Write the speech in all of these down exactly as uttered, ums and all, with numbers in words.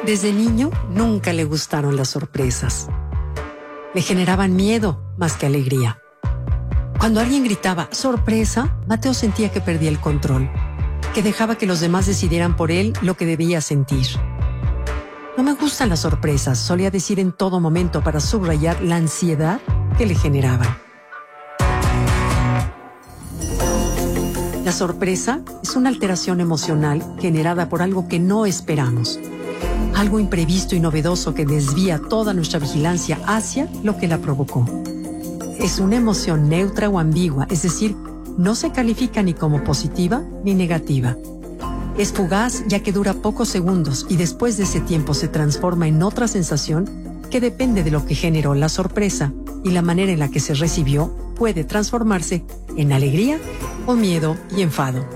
Desde niño nunca le gustaron las sorpresas. Le generaban miedo más que alegría. Cuando alguien gritaba ¡sorpresa!, Mateo sentía que perdía el control, que dejaba que los demás decidieran por él lo que debía sentir. No me gustan las sorpresas, solía decir en todo momento para subrayar la ansiedad que le generaban. La sorpresa es una alteración emocional generada por algo que no esperamos. Algo imprevisto y novedoso que desvía toda nuestra vigilancia hacia lo que la provocó. Es una emoción neutra o ambigua, es decir, no se califica ni como positiva ni negativa. Es fugaz ya que dura pocos segundos y después de ese tiempo se transforma en otra sensación que depende de lo que generó la sorpresa y la manera en la que se recibió puede transformarse en alegría o miedo y enfado.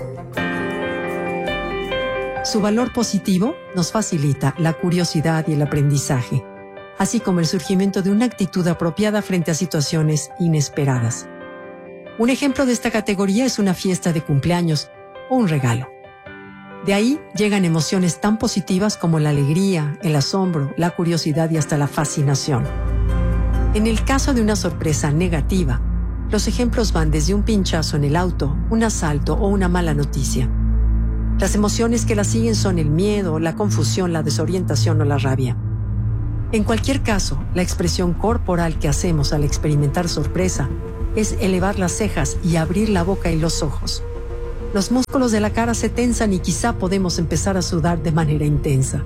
Su valor positivo nos facilita la curiosidad y el aprendizaje, así como el surgimiento de una actitud apropiada frente a situaciones inesperadas. Un ejemplo de esta categoría es una fiesta de cumpleaños o un regalo. De ahí llegan emociones tan positivas como la alegría, el asombro, la curiosidad y hasta la fascinación. En el caso de una sorpresa negativa, los ejemplos van desde un pinchazo en el auto, un asalto o una mala noticia. Las emociones que la siguen son el miedo, la confusión, la desorientación o la rabia. En cualquier caso, la expresión corporal que hacemos al experimentar sorpresa es elevar las cejas y abrir la boca y los ojos. Los músculos de la cara se tensan y quizá podemos empezar a sudar de manera intensa.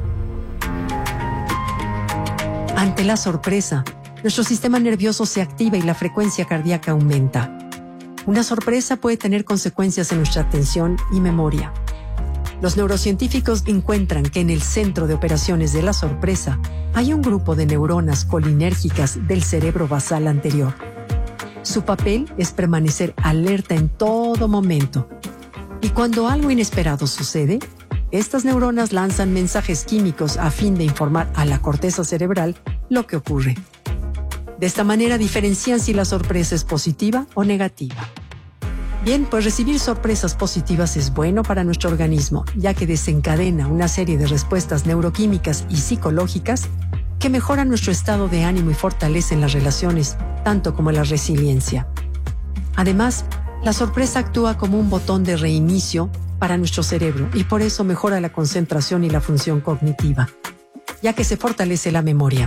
Ante la sorpresa, nuestro sistema nervioso se activa y la frecuencia cardíaca aumenta. Una sorpresa puede tener consecuencias en nuestra atención y memoria. Los neurocientíficos encuentran que en el centro de operaciones de la sorpresa hay un grupo de neuronas colinérgicas del cerebro basal anterior. Su papel es permanecer alerta en todo momento. Y cuando algo inesperado sucede, estas neuronas lanzan mensajes químicos a fin de informar a la corteza cerebral lo que ocurre. De esta manera diferencian si la sorpresa es positiva o negativa. Bien, pues recibir sorpresas positivas es bueno para nuestro organismo, ya que desencadena una serie de respuestas neuroquímicas y psicológicas que mejoran nuestro estado de ánimo y fortalecen las relaciones, tanto como la resiliencia. Además, la sorpresa actúa como un botón de reinicio para nuestro cerebro y por eso mejora la concentración y la función cognitiva, ya que se fortalece la memoria.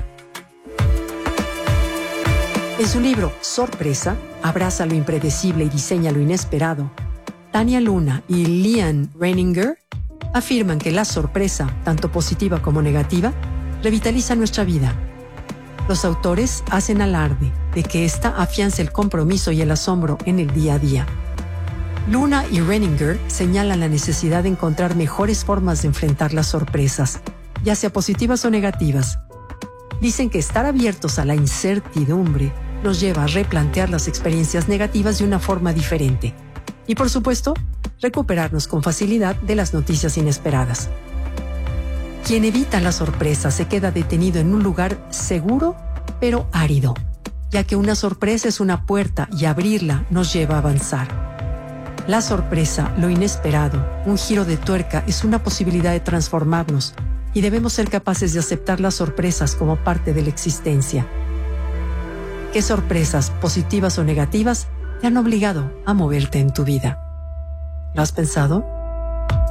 En su libro Sorpresa, abraza lo impredecible y diseña lo inesperado, Tania Luna y Leanne Reininger afirman que la sorpresa, tanto positiva como negativa, revitaliza nuestra vida. Los autores hacen alarde de que ésta afianza el compromiso y el asombro en el día a día. Luna y Reininger señalan la necesidad de encontrar mejores formas de enfrentar las sorpresas, ya sea positivas o negativas. Dicen que estar abiertos a la incertidumbre nos lleva a replantear las experiencias negativas de una forma diferente y, por supuesto, recuperarnos con facilidad de las noticias inesperadas. Quien evita la sorpresa se queda detenido en un lugar seguro, pero árido, ya que una sorpresa es una puerta y abrirla nos lleva a avanzar. La sorpresa, lo inesperado, un giro de tuerca es una posibilidad de transformarnos y debemos ser capaces de aceptar las sorpresas como parte de la existencia. ¿Qué sorpresas, positivas o negativas, te han obligado a moverte en tu vida? ¿Lo has pensado?